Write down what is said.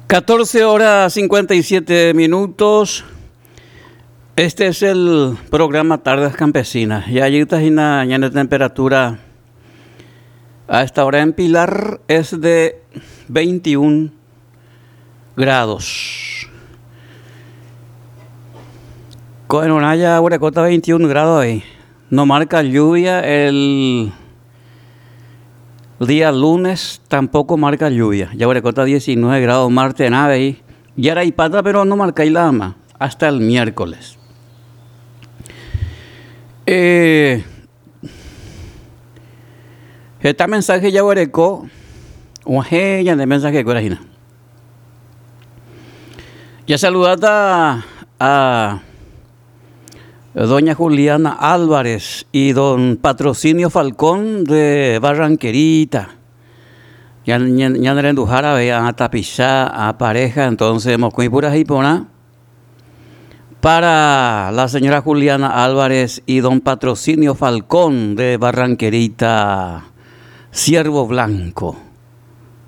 14:57. Este es el programa Tardes Campesinas. Y allí está una temperatura a esta hora en Pilar es de 21 grados. Con Onaya, Hurecota 21 grados ahí. No marca lluvia el día lunes, tampoco marca lluvia. Ya Hurecota 19 grados, martes nave ahí. Ya era Ipata, pero no marca Ilama hasta el miércoles. Este mensaje ya Huerecó, ya de mensaje que era. Ya saludada a doña Juliana Álvarez y don Patrocinio Falcón de Barranquerita. Ya no endujara a tapizar a pareja, entonces hemos con pura hipona para la señora Juliana Álvarez y don Patrocinio Falcón de Barranquerita, Ciervo Blanco.